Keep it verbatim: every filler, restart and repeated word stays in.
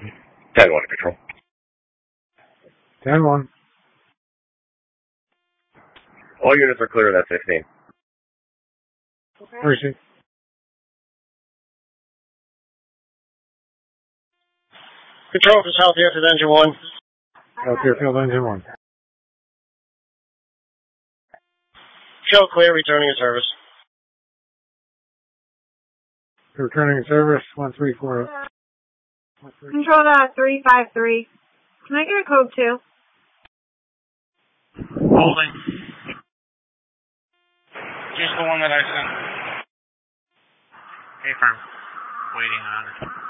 ten one, control. ten one. All units are clear at fifteen. Okay. Receive. Control for South Airfield Engine one. South Airfield Engine one. Show clear, returning to service. Returning to service, one three four. Control to three five three. Can I get a code two? Holding. Just the one that I sent. Hey, firm. Waiting on it.